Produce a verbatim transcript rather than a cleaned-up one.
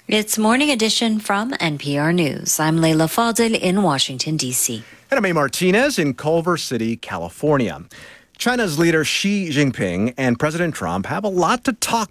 It's Morning Edition from N P R News. I'm Leila Fadel in Washington, D C. And I'm A. Martinez in Culver City, California. China's leader Xi Jinping and President Trump have a lot to talk